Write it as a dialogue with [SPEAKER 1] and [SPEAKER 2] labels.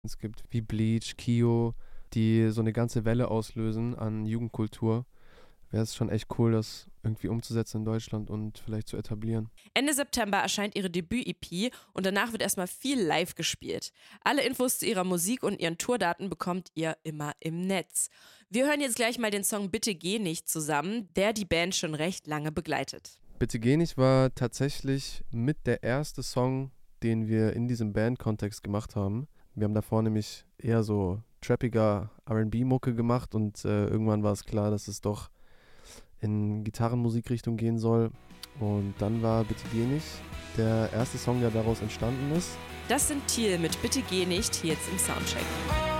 [SPEAKER 1] es gibt wie Bleach, Kio, die so eine ganze Welle auslösen an Jugendkultur, wäre es schon echt cool, das irgendwie umzusetzen in Deutschland und vielleicht zu etablieren.
[SPEAKER 2] Ende September erscheint ihre Debüt-EP und danach wird erstmal viel live gespielt. Alle Infos zu ihrer Musik und ihren Tourdaten bekommt ihr immer im Netz. Wir hören jetzt gleich mal den Song Bitte geh nicht zusammen, der die Band schon recht lange begleitet.
[SPEAKER 1] Bitte geh nicht war tatsächlich mit der erste Song, den wir in diesem Band-Kontext gemacht haben. Wir haben davor nämlich eher so trappiger R&B-Mucke gemacht und irgendwann war es klar, dass es doch in Gitarrenmusikrichtung gehen soll. Und dann war Bitte geh nicht der erste Song, der daraus entstanden ist.
[SPEAKER 2] Das sind Thiel mit Bitte geh nicht, hier jetzt im Soundcheck.